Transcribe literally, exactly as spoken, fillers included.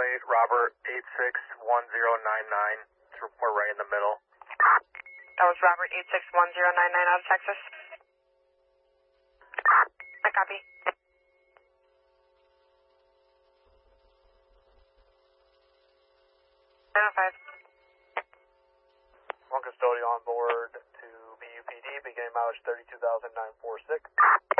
eight, Robert eight six one zero nine nine. Report right in the middle. That was Robert eight six one zero nine nine out of Texas. I copy. nine oh five. One custodial on board to B U P D, beginning mileage thirty-two thousand nine hundred forty-six.